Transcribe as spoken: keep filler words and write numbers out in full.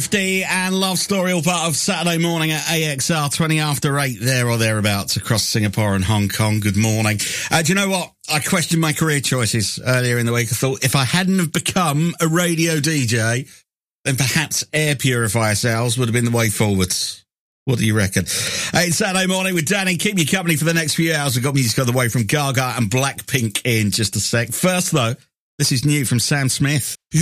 And Love Story, all part of Saturday morning at A X R, twenty after eight, there or thereabouts, across Singapore and Hong Kong. Good morning. Uh, do you know what? I questioned my career choices earlier in the week. I thought if I hadn't have become a radio D J, then perhaps air purifier sales would have been the way forwards. What do you reckon? Hey, it's Saturday morning with Danny. Keep you company for the next few hours. We've got music on the way from Gaga and Blackpink in just a sec. First, though, this is new from Sam Smith.